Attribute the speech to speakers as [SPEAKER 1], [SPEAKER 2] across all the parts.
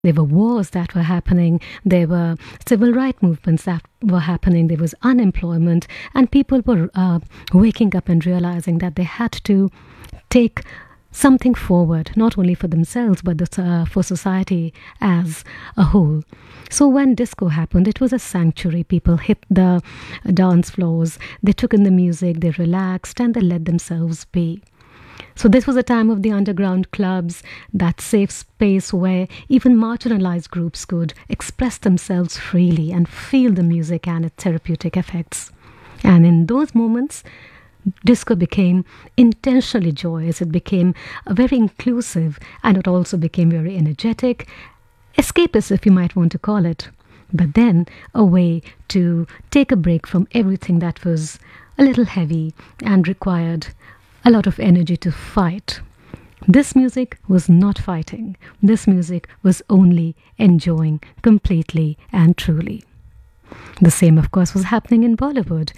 [SPEAKER 1] There were wars that were happening. There were civil rights movements that were happening. There was unemployment. And people were waking up and realizing that they had to take something forward, not only for themselves, but for society as a whole. So when disco happened, it was a sanctuary. People hit the dance floors, they took in the music, they relaxed, and they let themselves be. So this was a time of the underground clubs, that safe space where even marginalized groups could express themselves freely and feel the music and its therapeutic effects. And in those moments, disco became intentionally joyous. It became very inclusive, and it also became very energetic, escapist, if you might want to call it. But then a way to take a break from everything that was a little heavy and required a lot of energy to fight. This music was not fighting. This music was only enjoying completely and truly. The same, of course, was happening in Bollywood,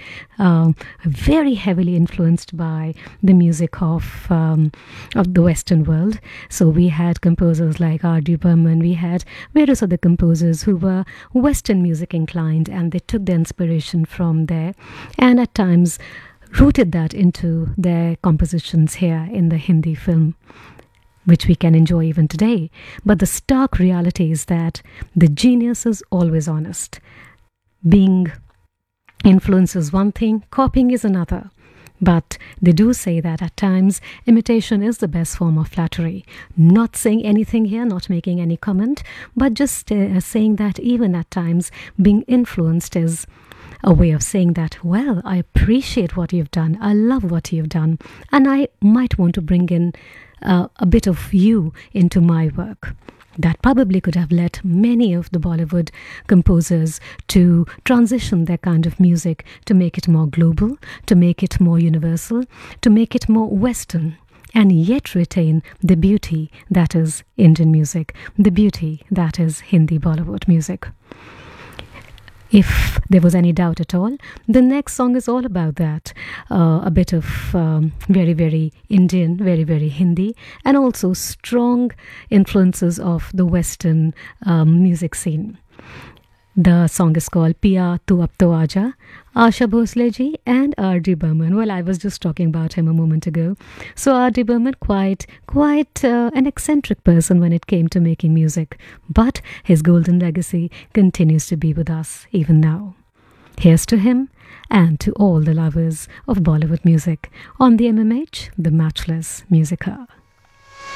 [SPEAKER 1] very heavily influenced by the music of the Western world. So we had composers like R.D. Burman, we had various other composers who were Western music inclined, and they took their inspiration from there, and at times rooted that into their compositions here in the Hindi film, which we can enjoy even today. But the stark reality is that the genius is always honest. Being influence is one thing, copying is another. But they do say that at times imitation is the best form of flattery. Not saying anything here, not making any comment, but just saying that even at times being influenced is a way of saying that, well, I appreciate what you've done, I love what you've done, and I might want to bring in a bit of you into my work. That probably could have led many of the Bollywood composers to transition their kind of music to make it more global, to make it more universal, to make it more Western, and yet retain the beauty that is Indian music, the beauty that is Hindi Bollywood music. If there was any doubt at all, the next song is all about that. A bit of very, very Indian, very, very Hindi, and also strong influences of the Western music scene. The song is called Piya Tu Ab To Aaja, Asha Bhosle ji and R.D. Burman. Well, I was just talking about him a moment ago. So R.D. Burman, quite an eccentric person when it came to making music. But his golden legacy continues to be with us even now. Here's to him and to all the lovers of Bollywood music on the MMH, the Matchless Music Hour.